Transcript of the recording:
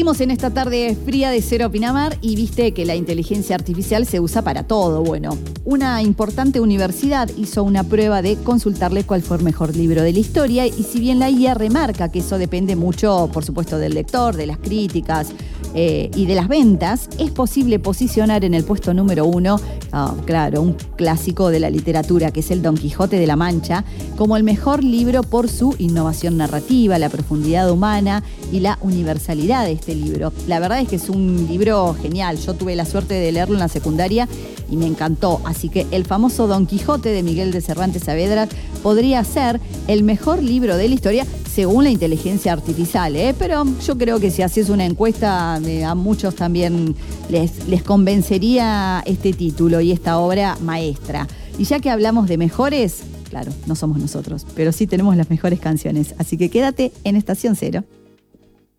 Estamos en esta tarde fría de Cero Pinamar y viste que la inteligencia artificial se usa para todo. Bueno, una importante universidad hizo una prueba de consultarle cuál fue el mejor libro de la historia y si bien la IA remarca que eso depende mucho, por supuesto, del lector, de las críticas y de las ventas, es posible posicionar en el puesto número 1, claro, un clásico de la literatura que es el Don Quijote de la Mancha, como el mejor libro por su innovación narrativa, la profundidad humana y la universalidad de este libro. La verdad es que es un libro genial. Yo tuve la suerte de leerlo en la secundaria y me encantó. Así que el famoso Don Quijote de Miguel de Cervantes Saavedra podría ser el mejor libro de la historia según la inteligencia artificial, pero yo creo que si haces una encuesta a muchos también les convencería este título y esta obra maestra. Y ya que hablamos de mejores, claro, no somos nosotros, pero sí tenemos las mejores canciones. Así que quédate en Estación Cero.